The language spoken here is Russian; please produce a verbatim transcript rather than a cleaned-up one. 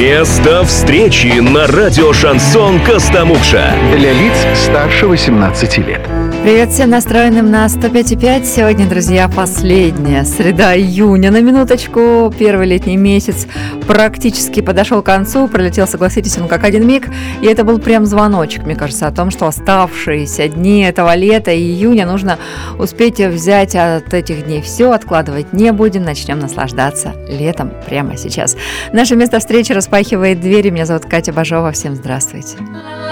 Место встречи на радио «Шансон Костомукша». Для лиц старше восемнадцати лет. Привет всем настроенным на сто пять и пять. Сегодня, друзья, последняя среда июня. На минуточку, первый летний месяц практически подошел к концу. Пролетел, согласитесь, он как один миг. И это был прям звоночек, мне кажется, о том, что оставшиеся дни этого лета и июня нужно успеть взять от этих дней все, откладывать не будем. Начнем наслаждаться летом прямо сейчас. Наше место встречи распахивает двери. Меня зовут Катя Бажова. Всем здравствуйте.